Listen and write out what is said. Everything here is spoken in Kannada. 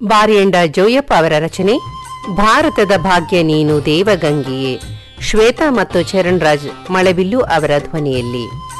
ಬಾರಿಯಂಡ ಜೋಯಪ್ಪ ಅವರ ರಚನೆ. ಭಾರತದ ಭಾಗ್ಯ ನೀನು ದೇವಗಂಗೆಯೇ. ಶ್ವೇತಾ ಮತ್ತು ಚರಣ್ ರಾಜ್ ಮಳೆಬಿಲ್ಲು ಅವರ ಧ್ವನಿಯಲ್ಲಿ.